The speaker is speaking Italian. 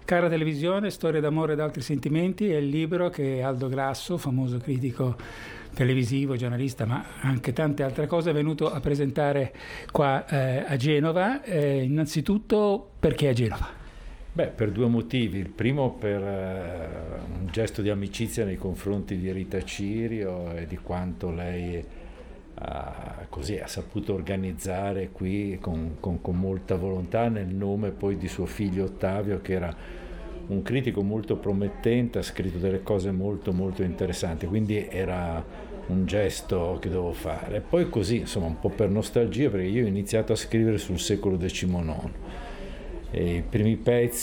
Cara televisione, storie d'amore ed altri sentimenti è il libro che Aldo Grasso, famoso critico televisivo, giornalista, ma anche tante altre cose, è venuto a presentare qua a Genova. Innanzitutto, perché a Genova? Beh, per due motivi. Il primo per un gesto di amicizia nei confronti di Rita Cirio e di quanto lei ha saputo organizzare qui con molta volontà, nel nome poi di suo figlio Ottavio, che era un critico molto promettente, ha scritto delle cose molto molto interessanti, quindi era un gesto che dovevo fare. E poi così, insomma, un po' per nostalgia, perché io ho iniziato a scrivere sul secolo XIX e i primi pezzi